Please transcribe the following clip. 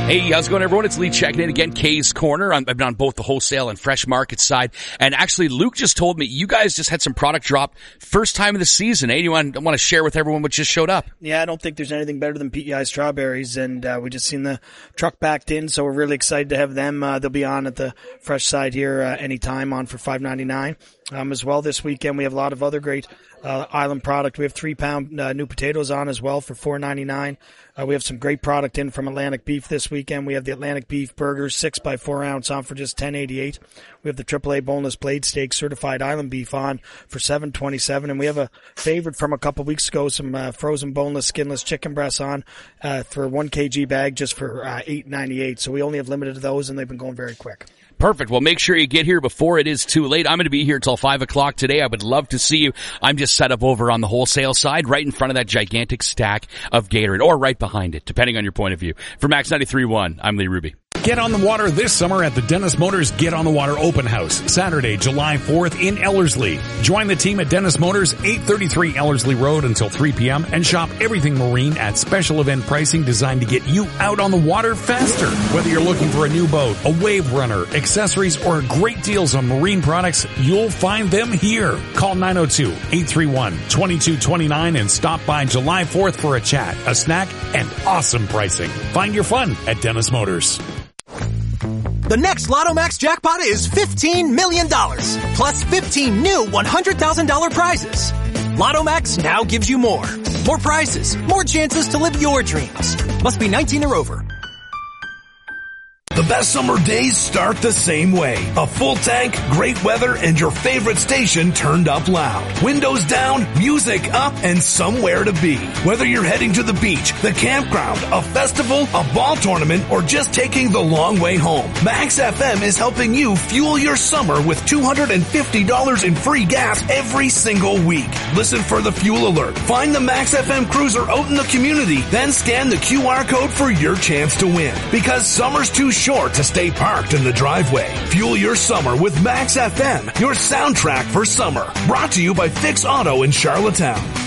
Hey, how's it going, everyone? It's Lee checking in again. Kay's Corner. I've been on both the wholesale and fresh market side. And actually, Luke just told me you guys just had some product drop first time of the season. Eh? Do you want to share with everyone what just showed up? Yeah, I don't think there's anything better than PEI strawberries. And we just seen the truck backed in, so we're really excited to have them. They'll be on at the fresh side here anytime, on for $5.99. As well this weekend, we have a lot of other great island product. We have 3-pound new potatoes on as well for $4.99. We have some great product in from Atlantic Beef this weekend. We have the Atlantic Beef burgers, 6x4 ounce, on for just $10.88. We have the AAA boneless blade steak certified island beef on for $7.27. And we have a favorite from a couple weeks ago, some frozen boneless skinless chicken breasts on for 1 kg bag just for $8.98. So we only have limited of those, and they've been going very quick. Perfect. Well, make sure you get here before it is too late. I'm going to be here till 5 o'clock today. I would love to see you. I'm just set up over on the wholesale side, right in front of that gigantic stack of Gatorade, or right behind it, depending on your point of view. For Max 93.1, I'm Lee Ruby. Get on the water this summer at the Dennis Motors Get on the Water Open House, Saturday, July 4th in Ellerslie. Join the team at Dennis Motors, 833 Ellerslie Road until 3 p.m. and shop everything marine at special event pricing designed to get you out on the water faster. Whether you're looking for a new boat, a wave runner, accessories, or great deals on marine products, you'll find them here. Call 902-831-2229 and stop by July 4th for a chat, a snack, and awesome pricing. Find your fun at Dennis Motors. The next Lotto Max jackpot is $15 million, plus 15 new $100,000 prizes. Lotto Max now gives you more. More prizes, more chances to live your dreams. Must be 19 or over. The best summer days start the same way. A full tank, great weather, and your favorite station turned up loud. Windows down, music up, and somewhere to be. Whether you're heading to the beach, the campground, a festival, a ball tournament, or just taking the long way home, Max FM is helping you fuel your summer with $250 in free gas every single week. Listen for the fuel alert. Find the Max FM cruiser out in the community, then scan the QR code for your chance to win. Because summer's too short to stay parked in the driveway. Fuel your summer with Max FM, your soundtrack for summer. Brought to you by Fix Auto in Charlottetown.